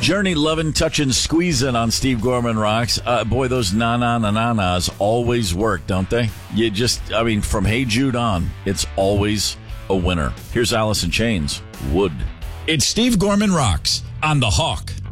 Journey loving, touching, squeezing on Steve Gorman Rocks. Boy, those na-na-na-na-nas always work, don't they? From Hey Jude on, it's always a winner. Here's Alice in Chains, Wood. It's Steve Gorman Rocks on The Hawk.